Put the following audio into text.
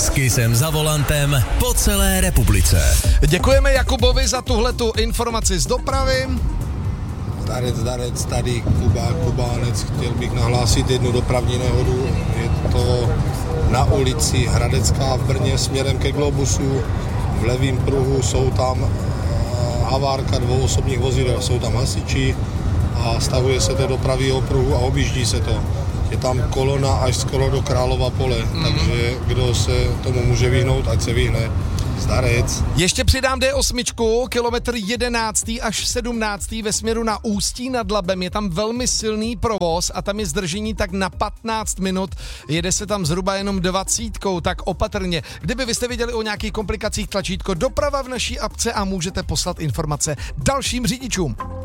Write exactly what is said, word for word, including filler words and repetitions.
S Kissem za volantem po celé republice. Děkujeme Jakubovi za tuhletu informaci z dopravy. Zdarec, zdarec, tady Kuba, Kubánec, chtěl bych nahlásit jednu dopravní nehodu. Je to na ulici Hradecká v Brně směrem ke Globusu. V levém pruhu jsou tam havárka dvou osobních vozidel, jsou tam hasiči a stahuje se to do pravého pruhu a objíždí se to. Je tam kolona až skoro do Králova pole, mm. takže kdo se tomu může vyhnout, ať se vyhne. Zdarec. Ještě přidám D osm, kilometr jedenáctý až sedmnáctý ve směru na Ústí nad Labem. Je tam velmi silný provoz a tam je zdržení tak na patnáct minut. Jede se tam zhruba jenom dvacítkou, tak opatrně. Kdyby vy jste viděli o nějakých komplikacích, tlačítko doprava v naší apce a můžete poslat informace dalším řidičům.